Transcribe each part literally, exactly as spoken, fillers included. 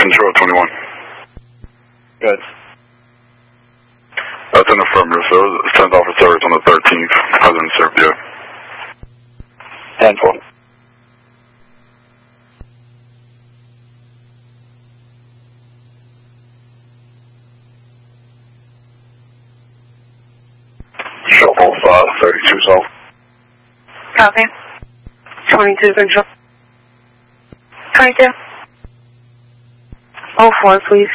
Control twenty-one. Good. That's an affirmative, sir. Sent off for service on the thirteenth. Hasn't served yet. ten four. Show both uh, thirty-two, so. Copy. twenty-two, control. twenty-two. oh four, please.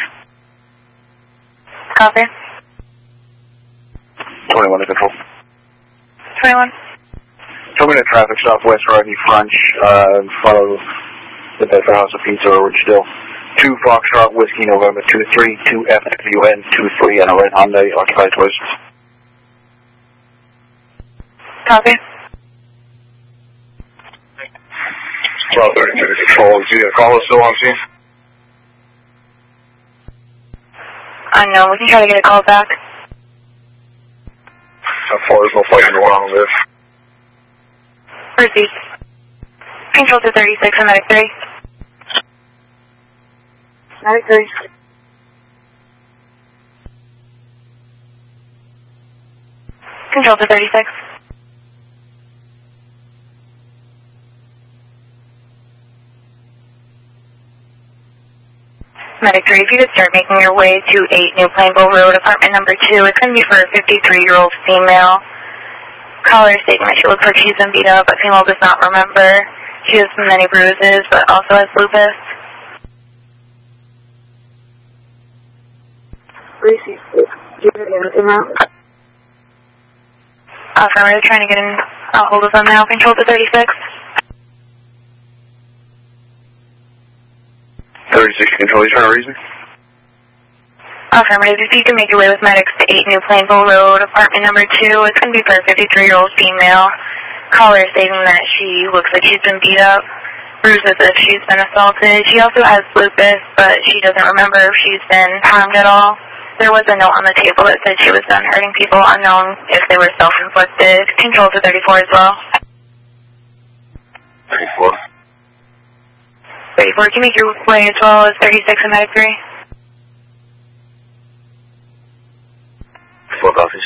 Copy. twenty-one to control. twenty-one. Show me the traffic stop, West Rodney French, uh, in front of the Bedford House of Pizza, Ridgedale. two Foxtrot Whiskey, November two three, two F W N, two three, and a red Hyundai, occupied twist. Copy. twelve thirty-two to control. Is the caller still on scene? Unknown. We can try to get a call back. How far is no flight going on this? Proceed. Control to thirty-six and Medic three. Medic three. Control to thirty-six. Medic three, if you could start making your way to eight New Plainville Road, apartment number two. It's going to be for a fifty-three-year-old female. Caller stating that she looks like she's been beat up, but female does not remember. She has many bruises, but also has lupus. Lucy, do you have anything out? Affirmative, trying to get in a hold of them now. Control to thirty-six. thirty-six control, you trying to reach me? Affirmative, if you can make your way with medics to eight New Plainville Road, apartment number two. It's going to be for a fifty-three-year-old female. Caller stating that she looks like she's been beat up, bruised as if she's been assaulted. She also has lupus, but she doesn't remember if she's been harmed at all. There was a note on the table that said she was done hurting people, unknown if they were self-inflicted. Control to thirty-four as well. thirty-four. thirty-four, can you make your way as well as thirty-six and Medic three? Four copies.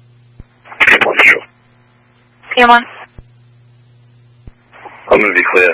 P M one, show. P M one. I'm going to be clear.